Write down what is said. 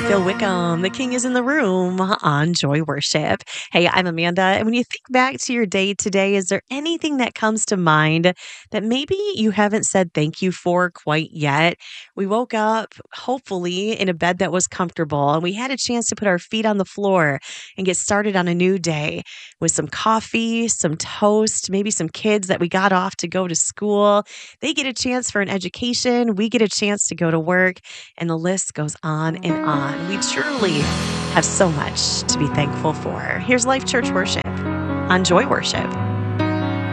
Phil Wickham. The king is in the room on Joy Worship. Hey, I'm Amanda. And when you think back to your day today, is there anything that comes to mind that maybe you haven't said thank you for quite yet? We woke up, hopefully, in a bed that was comfortable, and we had a chance to put our feet on the floor and get started on a new day with some coffee, some toast, maybe some kids that we got off to go to school. They get a chance for an education. We get a chance to go to work. And the list goes on and on. We truly have so much to be thankful for. Here's Life Church Worship on Joy Worship.